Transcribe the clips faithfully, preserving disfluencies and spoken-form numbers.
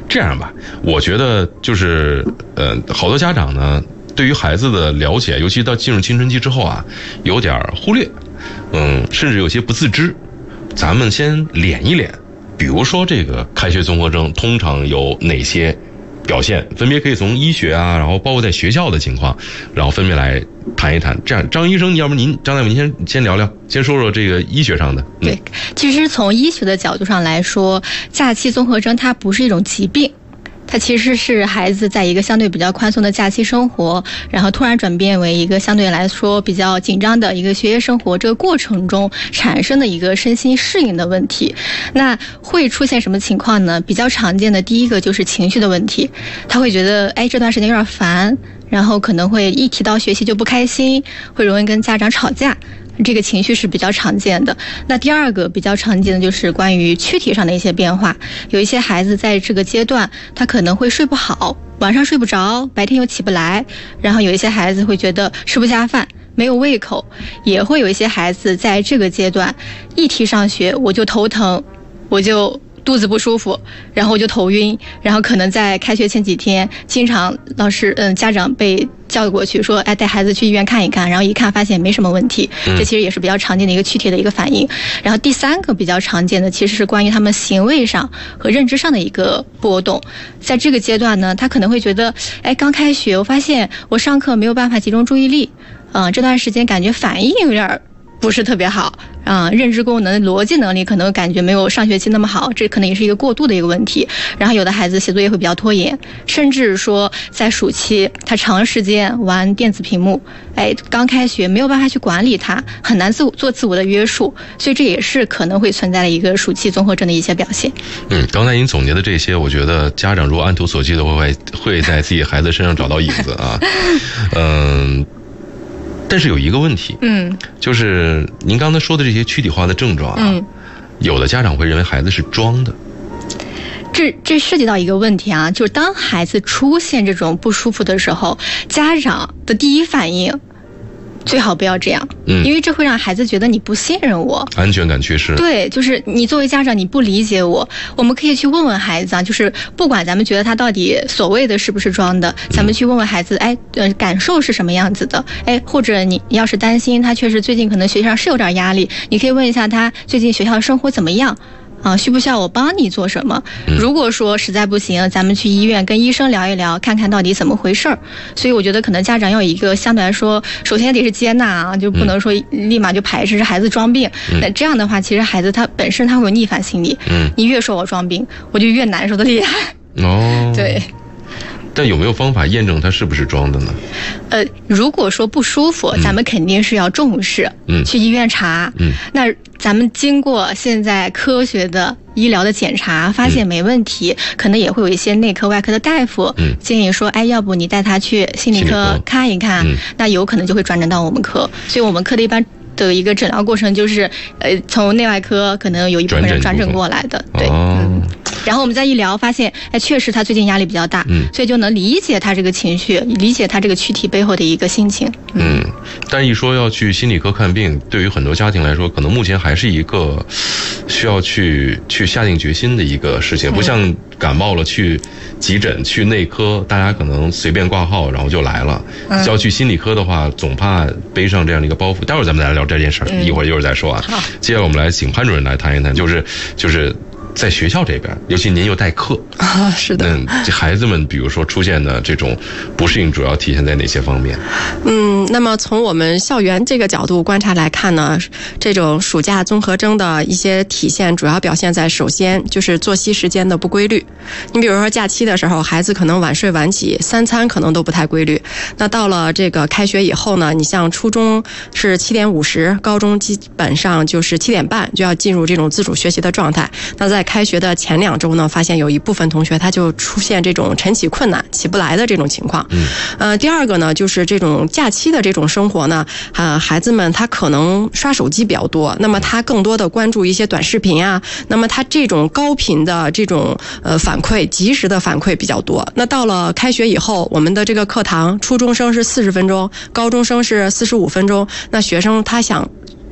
这样吧，我觉得就是呃，好多家长呢，对于孩子的了解，尤其到进入青春期之后啊，有点忽略，嗯，甚至有些不自知。咱们先敛一敛，比如说这个开学综合征通常有哪些表现，分别可以从医学啊，然后包括在学校的情况，然后分别来谈一谈。这样，张医生，要不您张大夫您先先聊聊，先说说这个医学上的。嗯、 对，其实从医学的角度上来说，假期综合征它不是一种疾病。它其实是孩子在一个相对比较宽松的假期生活，然后突然转变为一个相对来说比较紧张的一个学业生活，这个过程中产生的一个身心适应的问题。那会出现什么情况呢？比较常见的第一个就是情绪的问题，他会觉得哎这段时间有点烦，然后可能会一提到学习就不开心，会容易跟家长吵架。这个情绪是比较常见的。那第二个比较常见的就是关于躯体上的一些变化，有一些孩子在这个阶段他可能会睡不好，晚上睡不着，白天又起不来，然后有一些孩子会觉得吃不下饭，没有胃口，也会有一些孩子在这个阶段一提上学我就头疼，我就肚子不舒服，然后我就头晕，然后可能在开学前几天经常老师嗯家长被叫过去说哎带孩子去医院看一看，然后一看发现没什么问题，这其实也是比较常见的一个躯体的一个反应。然后第三个比较常见的其实是关于他们行为上和认知上的一个波动。在这个阶段呢，他可能会觉得哎刚开学我发现我上课没有办法集中注意力，嗯、呃、这段时间感觉反应有点不是特别好啊、呃，认知功能、逻辑能力可能感觉没有上学期那么好，这可能也是一个过渡的一个问题。然后有的孩子写作业会比较拖延，甚至说在暑期他长时间玩电子屏幕，哎，刚开学没有办法去管理他，很难自做自我的约束，所以这也是可能会存在的一个暑期综合症的一些表现。 嗯，刚才您总结的这些，我觉得家长如果按图索骥的会会在自己孩子身上找到影子啊，嗯。但是有一个问题，嗯，就是您刚才说的这些躯体化的症状啊，嗯，有的家长会认为孩子是装的。 这这涉及到一个问题啊，就是当孩子出现这种不舒服的时候，家长的第一反应最好不要这样，嗯，因为这会让孩子觉得你不信任我， 安全感缺失。 对，就是你作为家长你不理解我，我们可以去问问孩子啊，就是不管咱们觉得他到底所谓的是不是装的，咱们去问问孩子，哎，呃，感受是什么样子的，哎，或者你要是担心他确实最近可能学习上是有点压力，你可以问一下他最近学校的生活怎么样。啊，需不需要我帮你做什么？如果说实在不行，咱们去医院跟医生聊一聊，看看到底怎么回事儿。所以我觉得可能家长要有一个相对来说，首先得是接纳啊，就不能说立马就排斥孩子装病。那、嗯、这样的话，其实孩子他本身他会有逆反心理。嗯，你越说我装病，我就越难受的厉害。哦，对。 但有没有方法验证他是不是装的呢？ 呃，如果说不舒服，咱们肯定是要重视，嗯，去医院查。嗯，那咱们经过现在科学的医疗的检查，发现没问题，嗯、可能也会有一些内科、外科的大夫、嗯、建议说，哎，要不你带他去心理科看一看，嗯、那有可能就会转诊到我们科。所以我们科的一般的一个诊疗过程就是，呃，从内外科可能有一部分人转诊过来的，对。哦嗯然后我们再一聊，发现，哎，确实他最近压力比较大，嗯，所以就能理解他这个情绪，理解他这个躯体背后的一个心情。 嗯，但一说要去心理科看病，对于很多家庭来说，可能目前还是一个需要去去下定决心的一个事情，不像感冒了去急诊、去内科，大家可能随便挂号然后就来了。嗯、要去心理科的话，总怕背上这样的一个包袱。待会儿咱们再来聊这件事儿，嗯、一会儿一会儿再说啊。好，接下来我们来请潘主任来谈一谈，就是就是。在学校这边，尤其您又代课啊，是的。 嗯，这孩子们比如说出现的这种不适应，主要体现在哪些方面？ 嗯，那么从我们校园这个角度观察来看呢，这种暑假综合征的一些体现，主要表现在首先就是作息时间的不规律。你比如说假期的时候，孩子可能晚睡晚起，三餐可能都不太规律。那到了这个开学以后呢，你像初中是七点五十，高中基本上就是七点半就要进入这种自主学习的状态。那在开学的前两周呢，发现有一部分同学他就出现这种晨起困难、起不来的这种情况。嗯，呃，第二个呢，就是这种假期的这种生活呢，啊、呃，孩子们他可能刷手机比较多，那么他更多的关注一些短视频啊，那么他这种高频的这种呃反馈、及时的反馈比较多。那到了开学以后，我们的这个课堂，初中生是四十分钟，高中生是四十五分钟，那学生他想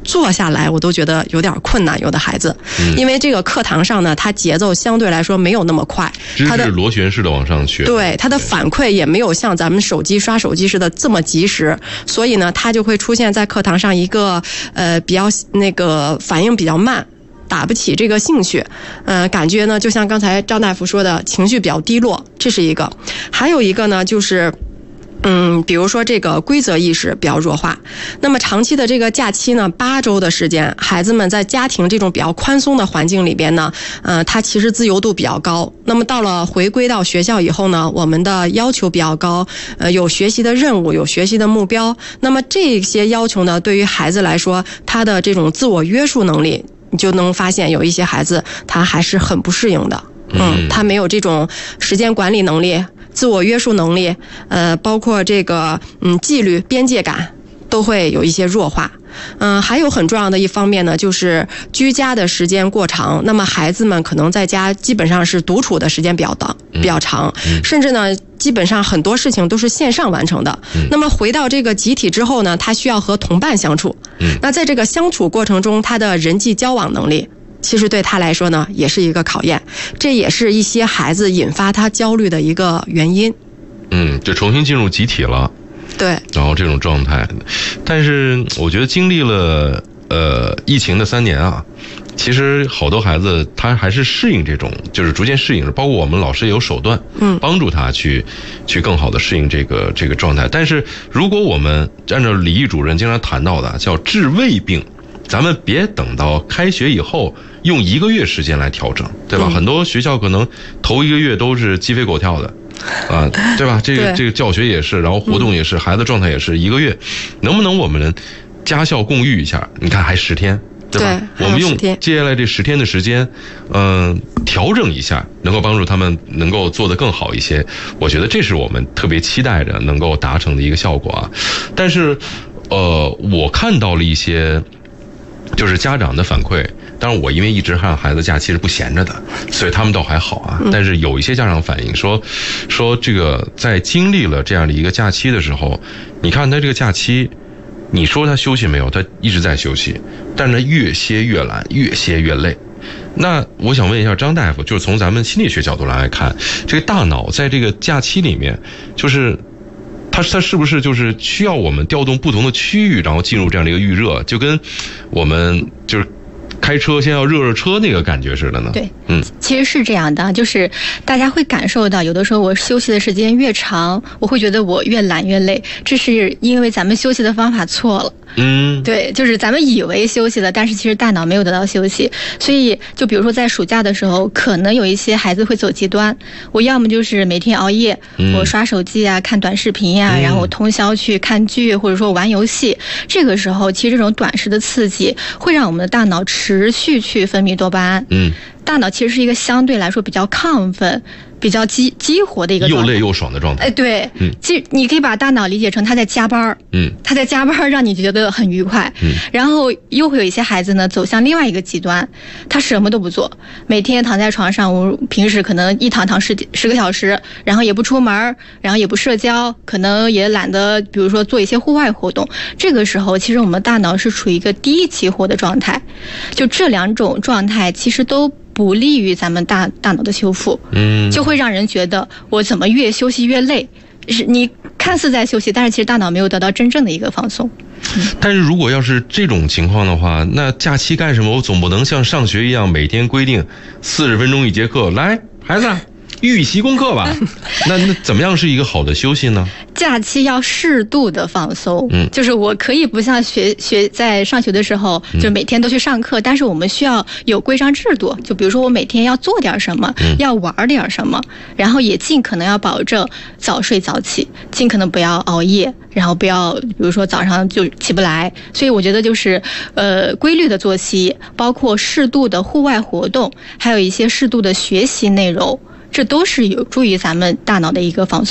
坐下来我都觉得有点困难，有的孩子，嗯、因为这个课堂上呢，他节奏相对来说没有那么快， 它是螺旋式的往上学， 对，他的反馈也没有像咱们手机刷手机似的这么及时，所以呢，他就会出现在课堂上一个呃比较那个反应比较慢。打不起这个兴趣，呃，感觉呢就像刚才张大夫说的，情绪比较低落，这是一个。还有一个呢就是。嗯，比如说这个规则意识比较弱化，那么长期的这个假期呢，八周的时间，孩子们在家庭这种比较宽松的环境里边呢，呃，他其实自由度比较高。那么到了回归到学校以后呢，我们的要求比较高，呃，有学习的任务，有学习的目标。那么这些要求呢，对于孩子来说，他的这种自我约束能力，你就能发现有一些孩子他还是很不适应的。嗯，他没有这种时间管理能力。自我约束能力，呃，包括这个嗯纪律、边界感，都会有一些弱化。嗯、呃，还有很重要的一方面呢，就是居家的时间过长，那么孩子们可能在家基本上是独处的时间比较长，比较长，甚至呢，基本上很多事情都是线上完成的。那么回到这个集体之后呢，他需要和同伴相处。那在这个相处过程中，他的人际交往能力。其实对他来说呢，也是一个考验，这也是一些孩子引发他焦虑的一个原因。 嗯，就重新进入集体了。 对。 然后这种状态，但是我觉得经历了呃疫情的三年啊，其实好多孩子他还是适应这种，就是逐渐适应，包括我们老师也有手段，嗯，帮助他去去更好的适应这个这个状态。但是如果我们按照李毅主任经常谈到的叫治未病。咱们别等到开学以后用一个月时间来调整，对吧？嗯、很多学校可能头一个月都是鸡飞狗跳的，啊、呃，对吧？这个这个教学也是，然后活动也是，嗯、孩子状态也是一个月，能不能我们家校共育一下？你看还十天，对吧？ 对， 我们用接下来这十天的时间，嗯、呃，调整一下，能够帮助他们能够做得更好一些。我觉得这是我们特别期待着能够达成的一个效果啊。但是，呃，我看到了一些。就是家长的反馈，当然我因为一直让孩子假期是不闲着的，所以他们倒还好啊。但是有一些家长反映说，说这个在经历了这样的一个假期的时候，你看他这个假期，你说他休息没有？他一直在休息，但是越歇越懒，越歇越累。那我想问一下张大夫，就是从咱们心理学角度来看，这个大脑在这个假期里面，就是它它是不是就是需要我们调动不同的区域，然后进入这样的一个预热，就跟我们就是开车先要热热车那个感觉似的呢？ 对，嗯，其实是这样的，就是大家会感受到，有的时候我休息的时间越长，我会觉得我越懒越累，这是因为咱们休息的方法错了。嗯，对，就是咱们以为休息了，但是其实大脑没有得到休息，所以就比如说在暑假的时候，可能有一些孩子会走极端，我要么就是每天熬夜，嗯、我刷手机啊，看短视频呀、啊，嗯、然后我通宵去看剧，或者说玩游戏。这个时候，其实这种短时的刺激会让我们的大脑持续去分泌多巴胺。嗯，大脑其实是一个相对来说比较亢奋。比较激激活的一个状态， 又累又爽的状态。 哎，对，嗯，其实你可以把大脑理解成他在加班，嗯，他在加班让你觉得很愉快，嗯，然后又会有一些孩子呢走向另外一个极端，他什么都不做，每天躺在床上，我平时可能一躺躺十十个小时，然后也不出门，然后也不社交，可能也懒得，比如说做一些户外活动。这个时候，其实我们大脑是处于一个低激活的状态，就这两种状态其实都不利于咱们大大脑的修复，嗯，就会让人觉得我怎么越休息越累，是你看似在休息，但是其实大脑没有得到真正的一个放松。 嗯、但是如果要是这种情况的话，那假期干什么？我总不能像上学一样每天规定四十分钟一节课，来，孩子。预习功课吧，那那怎么样是一个好的休息呢？ 假期要适度的放松，嗯，就是我可以不像学学在上学的时候，就每天都去上课，嗯、但是我们需要有规章制度，就比如说我每天要做点什么，嗯、要玩点什么，然后也尽可能要保证早睡早起，尽可能不要熬夜，然后不要比如说早上就起不来，所以我觉得就是呃规律的作息，包括适度的户外活动，还有一些适度的学习内容。这都是有助于咱们大脑的一个放松。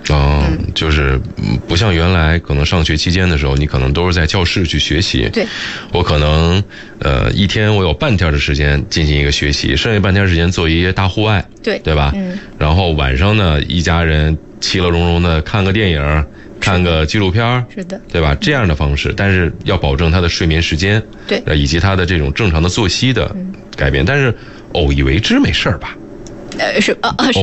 哦，嗯、就是不像原来可能上学期间的时候，你可能都是在教室去学习。 对， 我可能呃一天我有半天的时间进行一个学习，剩下半天时间做一些大户外。 对， 对吧？ 嗯。然后晚上呢，一家人其乐融融的看个电影，看个纪录片， 是的， 对吧？这样的方式，但是要保证他的睡眠时间， 对， 以及他的这种正常的作息的改变。但是偶一为之没事儿吧？ 呃，是呃呃是。